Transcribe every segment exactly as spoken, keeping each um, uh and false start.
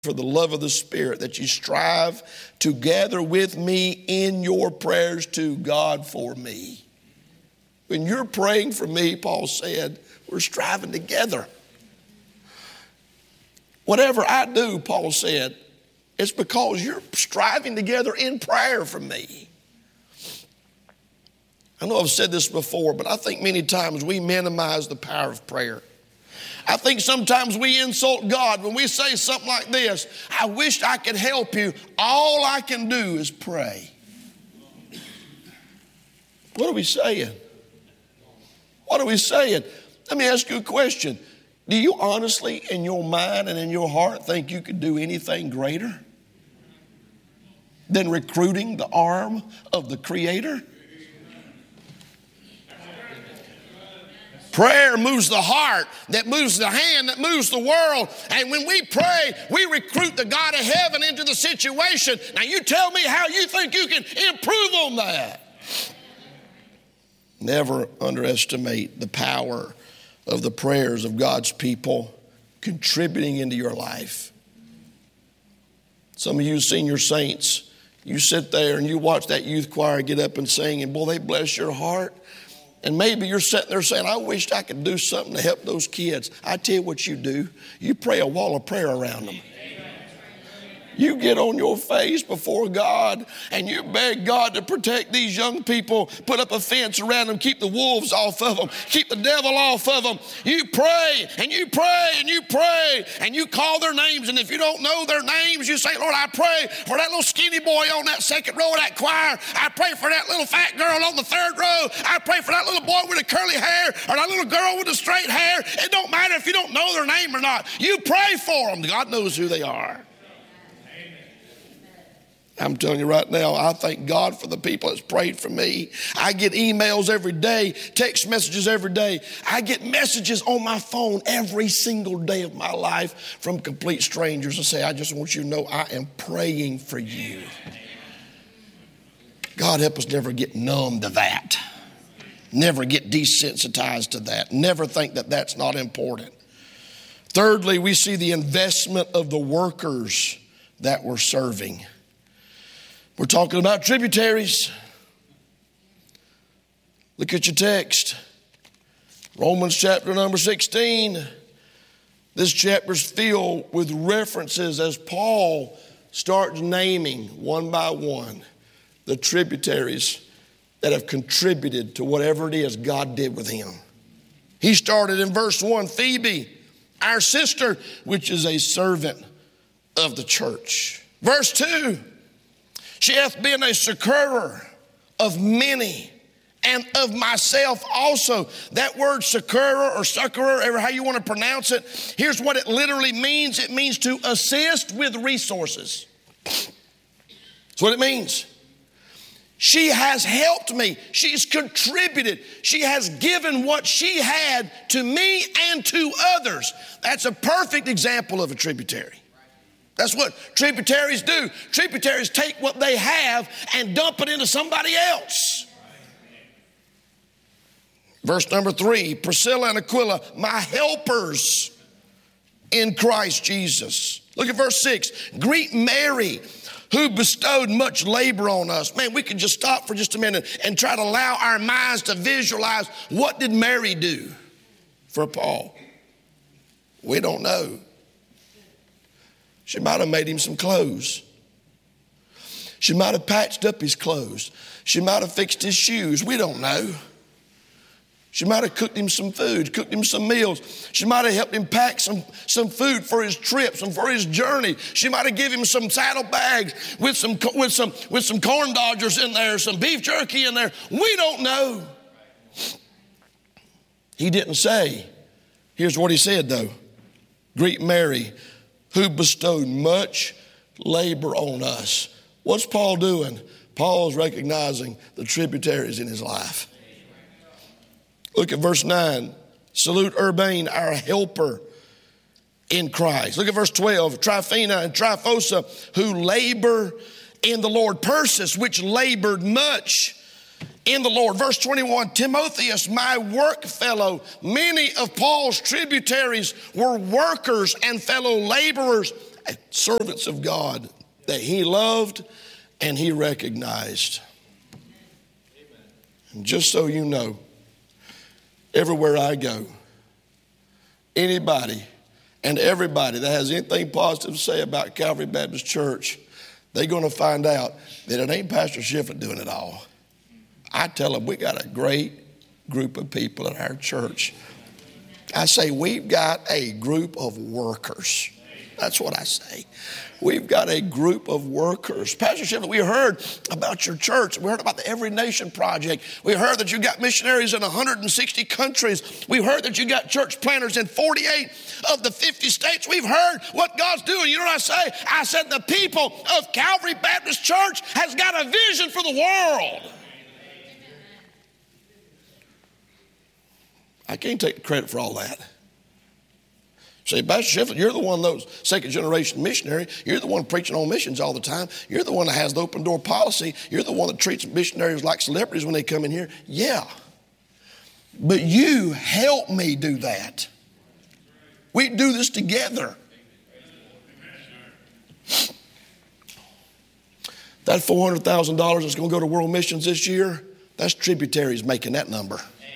for the love of the Spirit, that you strive together with me in your prayers to God for me. When you're praying for me, Paul said, we're striving together. Whatever I do, Paul said, it's because you're striving together in prayer for me. I know I've said this before, but I think many times we minimize the power of prayer. I think sometimes we insult God when we say something like this: I wish I could help you. All I can do is pray. What are we saying? What are we saying? Let me ask you a question. Do you honestly, in your mind and in your heart, think you could do anything greater than recruiting the arm of the Creator? Prayer moves the heart, that moves the hand, that moves the world. And when we pray, we recruit the God of heaven into the situation. Now you tell me how you think you can improve on that. Never underestimate the power of the prayers of God's people contributing into your life. Some of you senior saints, you sit there and you watch that youth choir get up and sing, and boy, they bless your heart. And maybe you're sitting there saying, I wish I could do something to help those kids. I tell you what you do. You pray a wall of prayer around them. You get on your face before God and you beg God to protect these young people, put up a fence around them, keep the wolves off of them, keep the devil off of them. You pray and you pray and you pray and you call their names. And if you don't know their names, you say, Lord, I pray for that little skinny boy on that second row of that choir. I pray for that little fat girl on the third row. I pray for that little boy with the curly hair or that little girl with the straight hair. It don't matter if you don't know their name or not. You pray for them. God knows who they are. I'm telling you right now, I thank God for the people that's prayed for me. I get emails every day, text messages every day. I get messages on my phone every single day of my life from complete strangers that say, I just want you to know I am praying for you. God help us never get numb to that. Never get desensitized to that. Never think that that's not important. Thirdly, we see the investment of the workers that we're serving. We're talking about tributaries. Look at your text. Romans chapter number sixteen. This chapter is filled with references as Paul starts naming one by one the tributaries that have contributed to whatever it is God did with him. He started in verse one, Phoebe, our sister, which is a servant of the church. Verse two, she hath been a succorer of many and of myself also. That word succorer or succorer, ever how you want to pronounce it, here's what it literally means. It means to assist with resources. That's what it means. She has helped me. She's contributed. She has given what she had to me and to others. That's a perfect example of a tributary. That's what tributaries do. Tributaries take what they have and dump it into somebody else. Verse number three, Priscilla and Aquila, my helpers in Christ Jesus. Look at verse six. Greet Mary, who bestowed much labor on us. Man, we could just stop for just a minute and try to allow our minds to visualize, what did Mary do for Paul? We don't know. She might have made him some clothes. She might have patched up his clothes. She might have fixed his shoes. We don't know. She might have cooked him some food, cooked him some meals. She might have helped him pack some, some food for his trips and for his journey. She might have given him some saddle bags with some, with some, with some corn dodgers in there, some beef jerky in there. We don't know. He didn't say. Here's what he said though. Greet Mary, who bestowed much labor on us. What's Paul doing? Paul's recognizing the tributaries in his life. Look at verse nine. Salute Urbane, our helper in Christ. Look at verse twelve. Tryphena and Tryphosa, who labor in the Lord. Persis, which labored much in the Lord. Verse twenty-one, Timotheus, my work fellow. Many of Paul's tributaries were workers and fellow laborers servants of God that he loved and he recognized. And just so you know, everywhere I go, anybody and everybody that has anything positive to say about Calvary Baptist Church, they're going to find out that it ain't Pastor Shiflett doing it all. I tell them we got a great group of people at our church. I say we've got a group of workers. That's what I say. We've got a group of workers. Pastor Shiflett, we heard about your church. We heard about the Every Nation Project. We heard that you got missionaries in one hundred sixty countries. We heard that you got church planters in forty-eight of the fifty states. We've heard what God's doing. You know what I say? I said the people of Calvary Baptist Church has got a vision for the world. I can't take the credit for all that. Say, Pastor Shiflett, you're the one of those second generation missionary. You're the one preaching on missions all the time. You're the one that has the open door policy. You're the one that treats missionaries like celebrities when they come in here. Yeah. But you help me do that. We do this together. That four hundred thousand dollars that's going to go to world missions this year, that's tributaries making that number.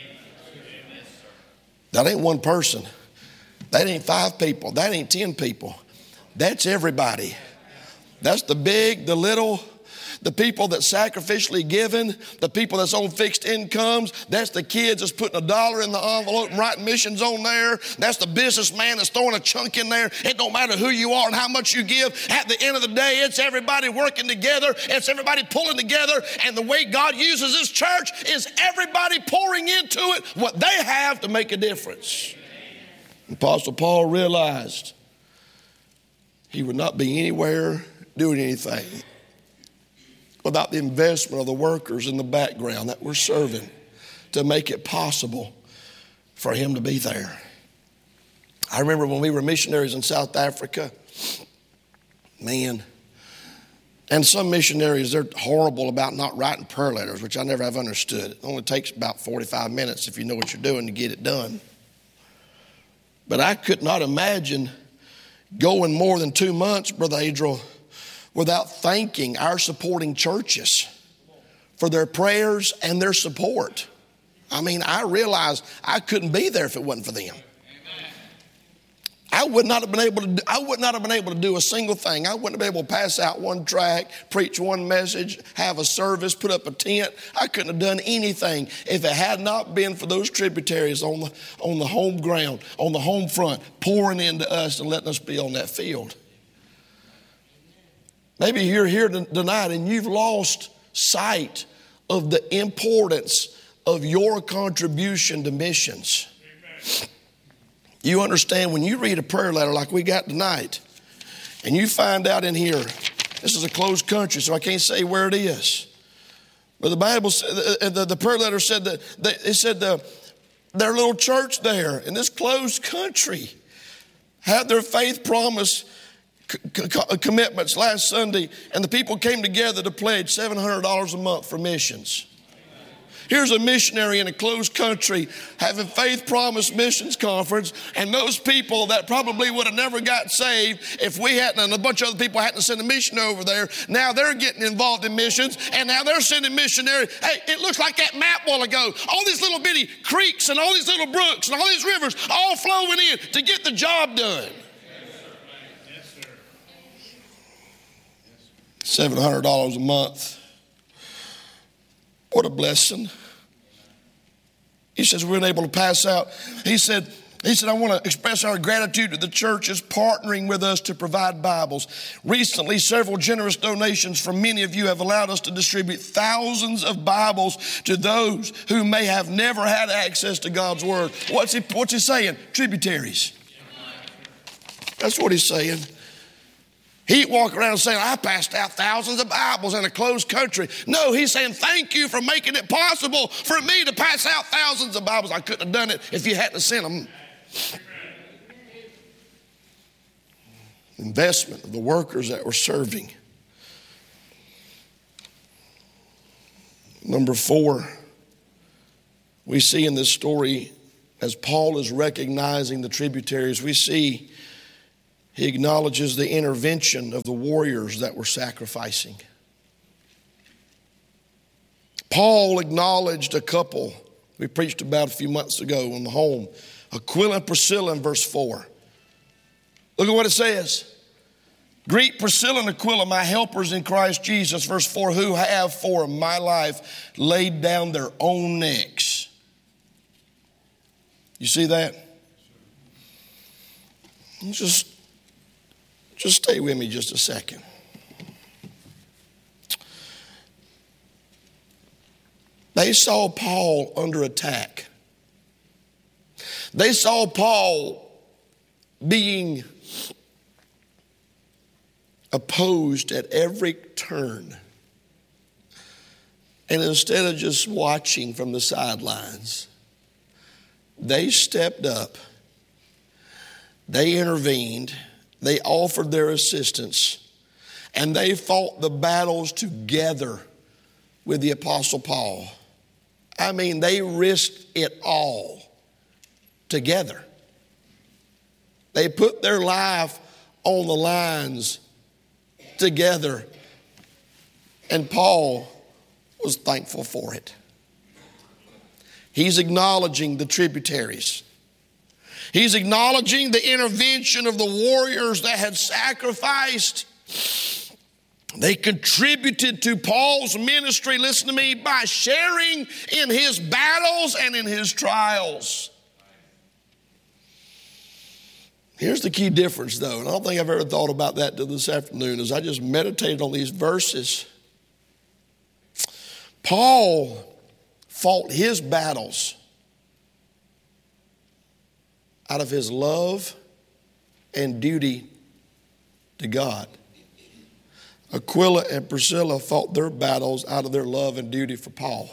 That ain't one person. That ain't five people. That ain't ten people. That's everybody. That's the big, the little, the people that sacrificially given, the people that's on fixed incomes. That's the kids that's putting a dollar in the envelope and writing missions on there. That's the businessman that's throwing a chunk in there. It don't matter who you are and how much you give. At the end of the day, it's everybody working together. It's everybody pulling together. And the way God uses this church is everybody pouring into it what they have to make a difference. Apostle Paul realized he would not be anywhere doing anything without the investment of the workers in the background that were serving to make it possible for him to be there. I remember when we were missionaries in South Africa, man, and some missionaries, they're horrible about not writing prayer letters, which I never have understood. It only takes about forty-five minutes if you know what you're doing to get it done. But I could not imagine going more than two months, Brother Adriel, without thanking our supporting churches for their prayers and their support. I mean, I realized I couldn't be there if it wasn't for them. I would not have been able to do, I would not have been able to do a single thing. I wouldn't have been able to pass out one tract, preach one message, have a service, put up a tent. I couldn't have done anything if it had not been for those tributaries on the on the home ground, on the home front, pouring into us and letting us be on that field. Maybe you're here tonight and you've lost sight of the importance of your contribution to missions. Amen. You understand when you read a prayer letter like we got tonight, and you find out in here, this is a closed country, so I can't say where it is. But the Bible, the, the prayer letter said that they, it said the, their little church there in this closed country had their faith promise commitments last Sunday, and the people came together to pledge seven hundred dollars a month for missions. Here's a missionary in a closed country having faith promise missions conference, and those people that probably would have never got saved if we hadn't, and a bunch of other people hadn't sent a mission over there, now they're getting involved in missions, and now they're sending missionaries. Hey, it looks like that map a while ago. All these little bitty creeks and all these little brooks and all these rivers all flowing in to get the job done. seven hundred dollars a month. What a blessing. He says we're able to pass out. He said, he said, I want to express our gratitude to the churches partnering with us to provide Bibles. Recently, several generous donations from many of you have allowed us to distribute thousands of Bibles to those who may have never had access to God's Word. What's he, what's he saying? Tributaries. That's what he's saying. He'd walk around saying, I passed out thousands of Bibles in a closed country. No, he's saying, thank you for making it possible for me to pass out thousands of Bibles. I couldn't have done it if you hadn't sent them. Investment of the workers that were serving. Number four, we see in this story, as Paul is recognizing the tributaries, we see He acknowledges the intervention of the warriors that were sacrificing. Paul acknowledged a couple we preached about a few months ago in the home, Aquila and Priscilla in verse four. Look at what it says. Greet Priscilla and Aquila, my helpers in Christ Jesus, verse four, who have for my life laid down their own necks. You see that? Just, just stay with me just a second. They saw Paul under attack. They saw Paul being opposed at every turn. And instead of just watching from the sidelines, they stepped up. They intervened. They offered their assistance. And they fought the battles together with the Apostle Paul. I mean, they risked it all together. They put their life on the lines together. And Paul was thankful for it. He's acknowledging the tributaries. He's acknowledging the intervention of the warriors that had sacrificed. They contributed to Paul's ministry, listen to me, by sharing in his battles and in his trials. Here's the key difference, though, and I don't think I've ever thought about that till this afternoon as I just meditated on these verses. Paul fought his battles out of his love and duty to God. Aquila and Priscilla fought their battles out of their love and duty for Paul.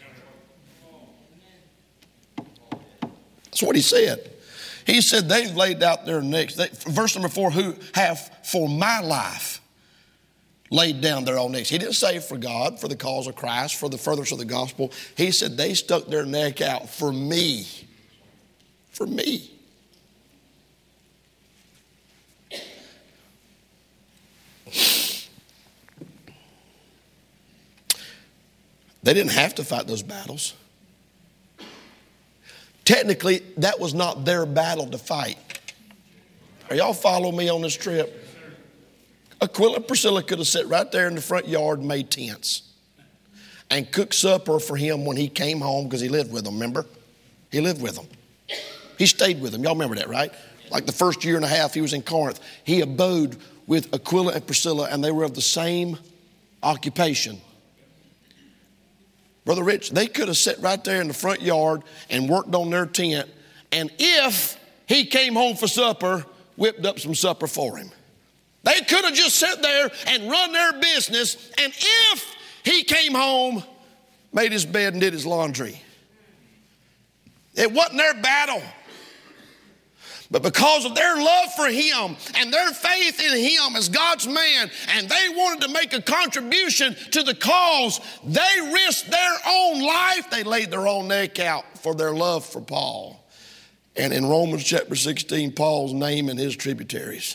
That's what he said. He said they've laid out their necks. They, verse number four, who have for my life laid down their own necks. He didn't say for God, for the cause of Christ, for the furtherance of the gospel. He said they stuck their neck out for me. For me. They didn't have to fight those battles. Technically, that was not their battle to fight. Are y'all following me on this trip? Aquila and Priscilla could have sat right there in the front yard and made tents and cooked supper for him when he came home because he lived with them, remember? He lived with them. He stayed with them. Y'all remember that, right? Like the first year and a half he was in Corinth, he abode with Aquila and Priscilla, and they were of the same occupation. Brother Rich, they could have sat right there in the front yard and worked on their tent, and if he came home for supper, whipped up some supper for him. They could have just sat there and run their business, and if he came home, made his bed and did his laundry. It wasn't their battle. But because of their love for him and their faith in him as God's man, and they wanted to make a contribution to the cause, they risked their own life. They laid their own neck out for their love for Paul. And in Romans chapter sixteen, Paul's naming his tributaries.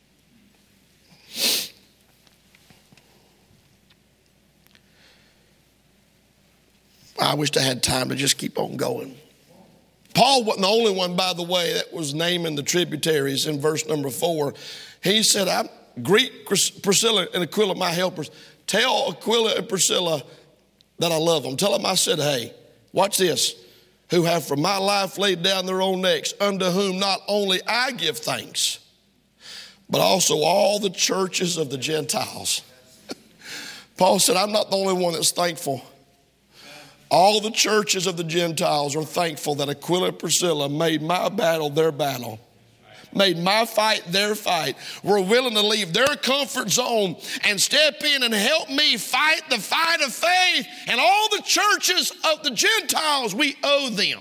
I wish I had time to just keep on going. Paul wasn't the only one, by the way, that was naming the tributaries in verse number four. He said, I greet Priscilla and Aquila, my helpers. Tell Aquila and Priscilla that I love them. Tell them I said, hey, watch this. Who have for my life laid down their own necks, unto whom not only I give thanks, but also all the churches of the Gentiles. Paul said, I'm not the only one that's thankful. All the churches of the Gentiles are thankful that Aquila and Priscilla made my battle their battle, made my fight their fight, were willing to leave their comfort zone and step in and help me fight the fight of faith. And all the churches of the Gentiles, we owe them.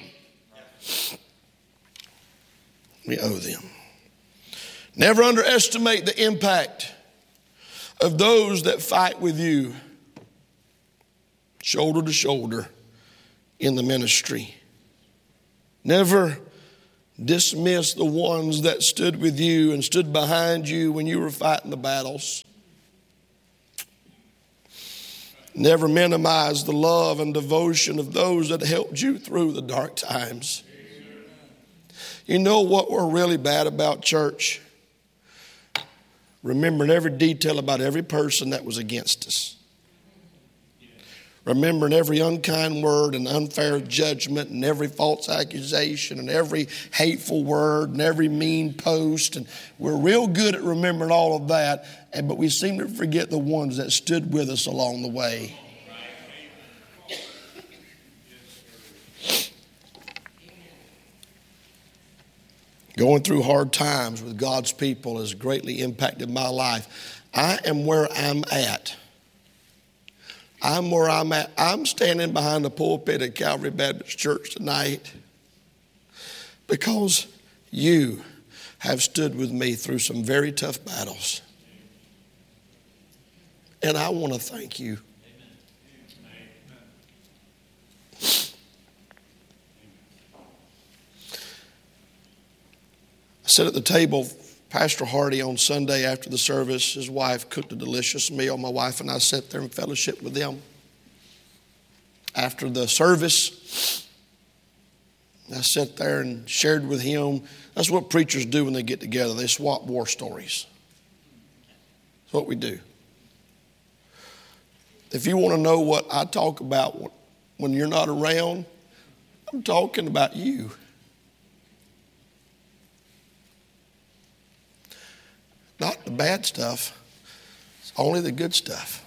We owe them. Never underestimate the impact of those that fight with you shoulder to shoulder in the ministry. Never, dismiss the ones that stood with you and stood behind you when you were fighting the battles. Never minimize the love and devotion of those that helped you through the dark times. You know what we're really bad about, church? Remembering every detail about every person that was against us. Remembering every unkind word and unfair judgment and every false accusation and every hateful word and every mean post. And we're real good at remembering all of that, and but we seem to forget the ones that stood with us along the way. Going through hard times with God's people has greatly impacted my life. I am where I'm at. I'm where I'm at. I'm standing behind the pulpit at Calvary Baptist Church tonight because you have stood with me through some very tough battles. And I want to thank you. I sat at the table, Pastor Hardy on Sunday after the service. His wife cooked a delicious meal. My wife and I sat there and fellowship with them. After the service, I sat there and shared with him. That's what preachers do when they get together. They swap war stories. That's what we do. If you want to know what I talk about when you're not around, I'm talking about you. Not the bad stuff. It's only the good stuff.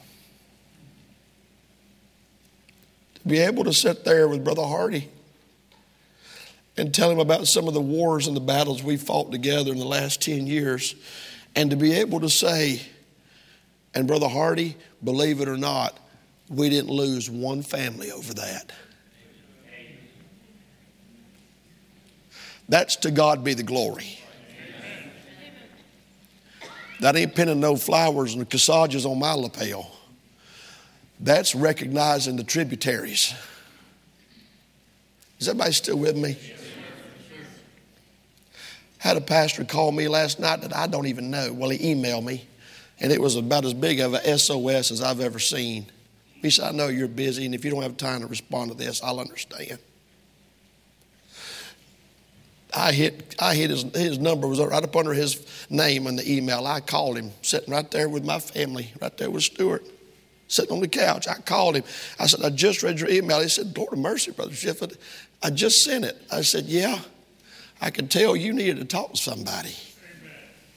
To be able to sit there with Brother Hardy and tell him about some of the wars and the battles we fought together in the last ten years, and to be able to say, and Brother Hardy, believe it or not, we didn't lose one family over that. That's to God be the glory. That ain't pinning no flowers and corsages on my lapel. That's recognizing the tributaries. Is everybody still with me? Had a pastor call me last night that I don't even know. Well, he emailed me, and it was about as big of a S O S as I've ever seen. He said, I know you're busy, and if you don't have time to respond to this, I'll understand. I hit I hit his, his number was right up under his name in the email. I called him, sitting right there with my family, right there with Stuart, sitting on the couch. I called him. I said, I just read your email. He said, Lord of mercy, Brother Shiflett, I just sent it. I said, yeah, I could tell you needed to talk to somebody. Amen.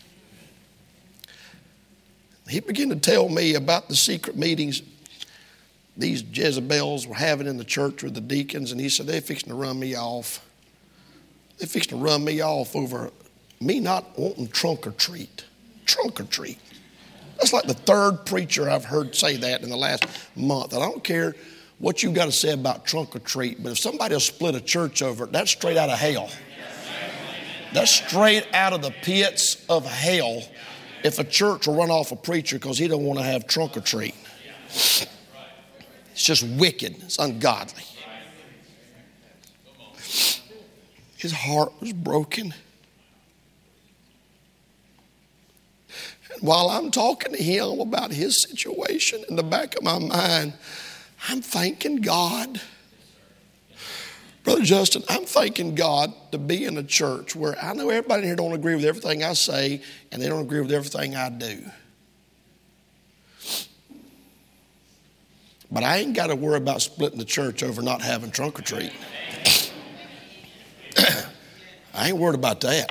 He began to tell me about the secret meetings these Jezebels were having in the church with the deacons, and he said, they're fixing to run me off. They're fixing to run me off over me not wanting trunk or treat. Trunk or treat. That's like the third preacher I've heard say that in the last month. And I don't care what you got to say about trunk or treat, but if somebody will split a church over it, that's straight out of hell. That's straight out of the pits of hell if a church will run off a preacher because he don't want to have trunk or treat. It's just wicked. It's ungodly. His heart was broken. And while I'm talking to him about his situation, in the back of my mind, I'm thanking God. Brother Justin, I'm thanking God to be in a church where I know everybody here don't agree with everything I say, and they don't agree with everything I do. But I ain't got to worry about splitting the church over not having trunk or treat. I ain't worried about that.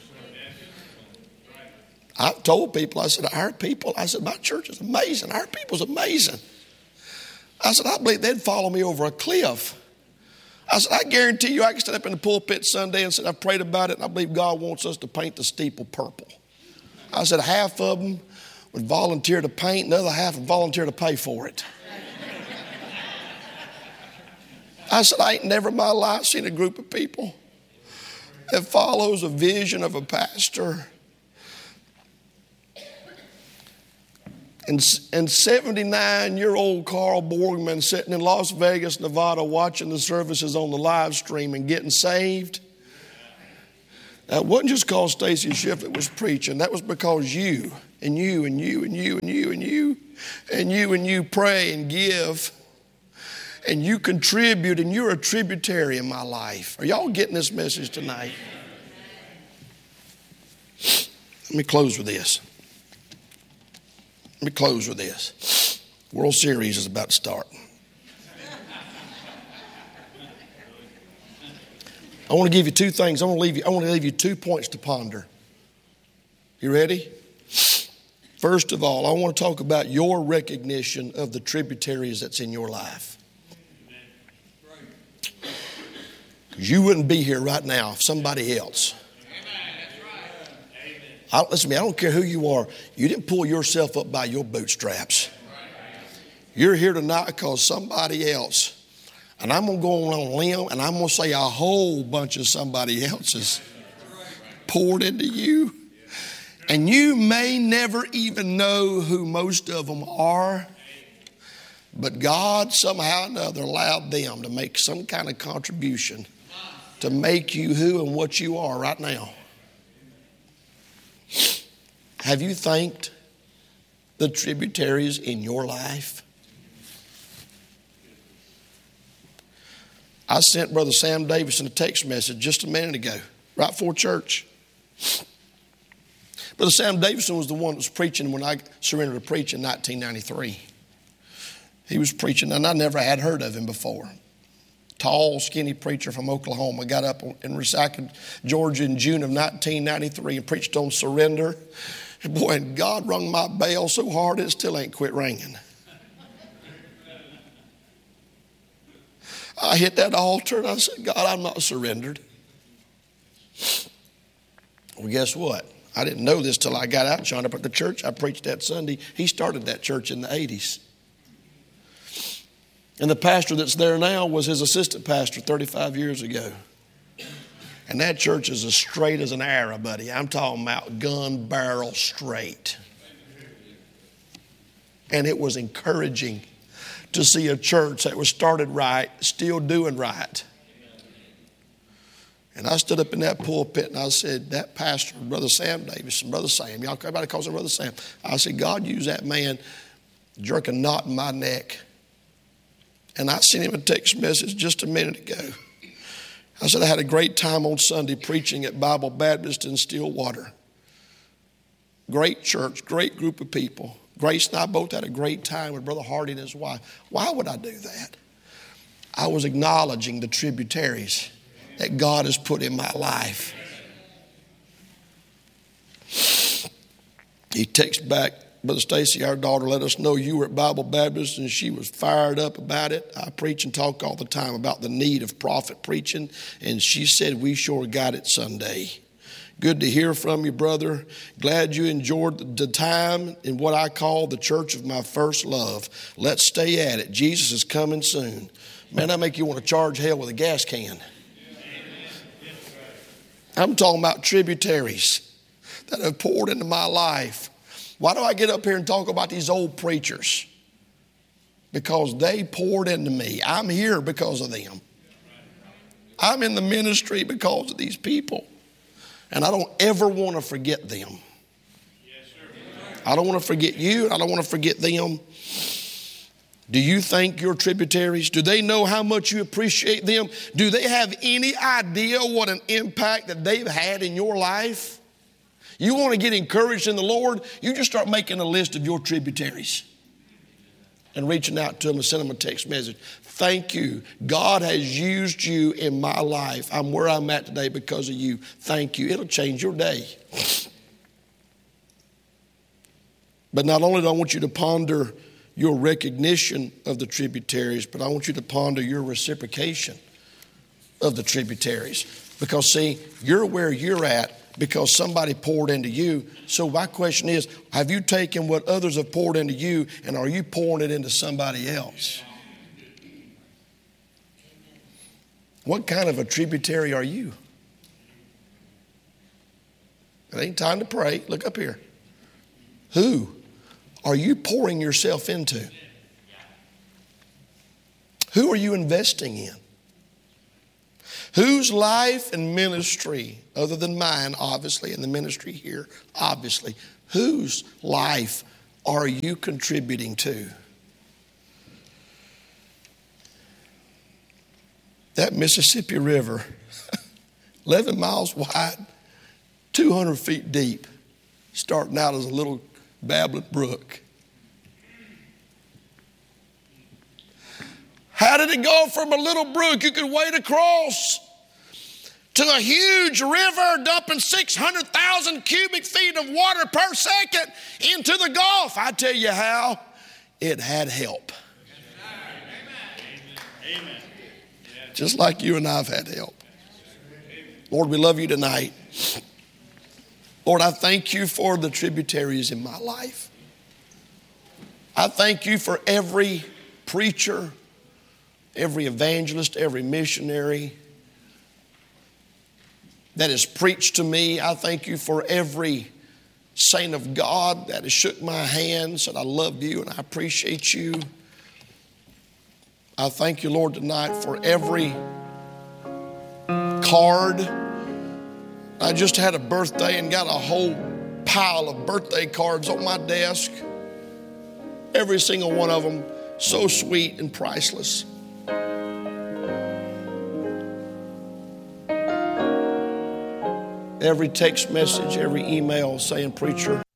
I've told people, I said, our people, I said, my church is amazing. Our people's amazing. I said, I believe they'd follow me over a cliff. I said, I guarantee you I can stand up in the pulpit Sunday and say, I've prayed about it, and I believe God wants us to paint the steeple purple. I said, half of them would volunteer to paint, and the other half would volunteer to pay for it. I said, I ain't never in my life seen a group of people that follows a vision of a pastor. And, and seventy-nine-year-old Carl Borgman sitting in Las Vegas, Nevada, watching the services on the live stream and getting saved. That wasn't just because Stacy Shiflett was preaching. That was because you and you and you and you and you and you and you and you pray and give and you contribute and you're a tributary in my life. Are y'all getting this message tonight? Let me close with this. Let me close with this. World Series is about to start. I want to give you two things. I want to leave you, I want to leave you two points to ponder. You ready? First of all, I want to talk about your recognition of the tributaries that's in your life. Because you wouldn't be here right now if somebody else. I, listen to me, I don't care who you are. You didn't pull yourself up by your bootstraps. You're here tonight because somebody else. And I'm going to go on a limb and I'm going to say a whole bunch of somebody else's poured into you. And you may never even know who most of them are. But God somehow or another allowed them to make some kind of contribution to make you who and what you are right now. Have you thanked the tributaries in your life? I sent Brother Sam Davison a text message just a minute ago, right before church. Brother Sam Davison was the one that was preaching when I surrendered to preach in nineteen ninety-three. He was preaching, and I never had heard of him before. Tall, skinny preacher from Oklahoma. Got up in Resaca, Georgia in June of nineteen ninety-three and preached on surrender. And boy, and God rung my bell so hard it still ain't quit ringing. I hit that altar and I said, God, I'm not surrendered. Well, guess what? I didn't know this till I got out and showed up at the church I preached that Sunday. He started that church in the eighties. And the pastor that's there now was his assistant pastor thirty-five years ago. And that church is as straight as an arrow, buddy. I'm talking about gun barrel straight. And it was encouraging to see a church that was started right, still doing right. And I stood up in that pulpit and I said, that pastor, Brother Sam Davis, Brother Sam, y'all, everybody calls him Brother Sam. I said, God used that man jerk a knot in my neck. And I sent him a text message just a minute ago. I said, I had a great time on Sunday preaching at Bible Baptist in Stillwater. Great church, great group of people. Grace and I both had a great time with Brother Hardy and his wife. Why would I do that? I was acknowledging the tributaries that God has put in my life. He texted back, Brother Stacy, our daughter, let us know you were at Bible Baptist, and she was fired up about it. I preach and talk all the time about the need of prophet preaching, and she said we sure got it Sunday. Good to hear from you, brother. Glad you enjoyed the time in what I call the church of my first love. Let's stay at it. Jesus is coming soon. Man, that make you want to charge hell with a gas can. I'm talking about tributaries that have poured into my life. Why do I get up here and talk about these old preachers? Because they poured into me. I'm here because of them. I'm in the ministry because of these people. And I don't ever want to forget them. I don't want to forget you. I don't want to forget them. Do you thank your tributaries? Do they know how much you appreciate them? Do they have any idea what an impact that they've had in your life? You want to get encouraged in the Lord? You just start making a list of your tributaries and reaching out to them and sending them a text message. Thank you. God has used you in my life. I'm where I'm at today because of you. Thank you. It'll change your day. But not only do I want you to ponder your recognition of the tributaries, but I want you to ponder your reciprocation of the tributaries. Because see, you're where you're at because somebody poured into you. So my question is, have you taken what others have poured into you and are you pouring it into somebody else? What kind of a tributary are you? It ain't time to pray. Look up here. Who are you pouring yourself into? Who are you investing in? Whose life and ministry, other than mine, obviously, and the ministry here, obviously, whose life are you contributing to? That Mississippi River, eleven miles wide, two hundred feet deep, starting out as a little babbling brook. How did it go from a little brook you could wade across to a huge river dumping six hundred thousand cubic feet of water per second into the Gulf? I tell you how, it had help. Amen. Amen. Just like you and I have had help. Lord, we love you tonight. Lord, I thank you for the tributaries in my life. I thank you for every preacher, every evangelist, every missionary that has preached to me. I thank you for every saint of God that has shook my hand, said I love you and I appreciate you. I thank you, Lord, tonight for every card. I just had a birthday and got a whole pile of birthday cards on my desk. Every single one of them so sweet and priceless. Every text message, every email saying, preacher,